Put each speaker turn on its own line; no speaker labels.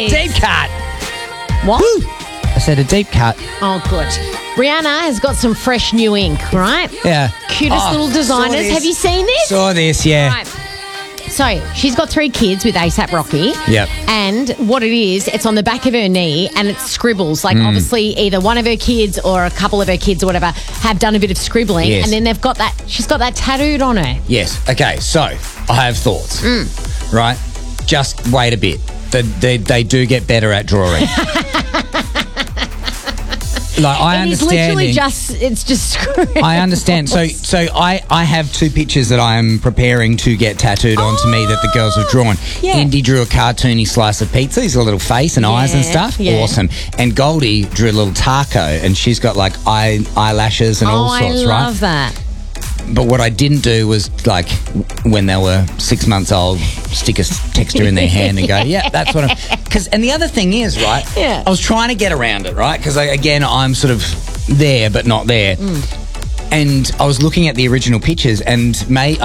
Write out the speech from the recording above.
Deep cut.
What?
Woo. I said a deep cut.
Oh, good. Rihanna has got some fresh new ink, right?
Yeah.
Cutest little designers. Have you seen this?
Saw this, yeah.
Right. So she's got 3 kids with ASAP Rocky.
Yep.
And what it is, it's on the back of her knee and it scribbles. Like obviously either one of her kids or a couple of her kids or whatever have done a bit of scribbling.
Yes.
And then she's got that tattooed on her.
Yes. Okay, so I have thoughts. Right? Just wait a bit. They do get better at drawing. Like, I understand.
It's just scribbles.
I understand. So I have 2 pictures that I am preparing to get tattooed onto me that the girls have drawn.
Yeah.
Indy drew a cartoony slice of pizza. He's got a little face and eyes and stuff.
Yeah.
Awesome. And Goldie drew a little taco, and she's got like eyelashes and all sorts,
I love that.
But what I didn't do was, like, when they were 6 months old, stick a texture in their hand and go, yeah, that's what I'm... And the other thing is, right,
Yeah.
I was trying to get around it, right, because, again, I'm sort of there but not there. And I was looking at the original pictures and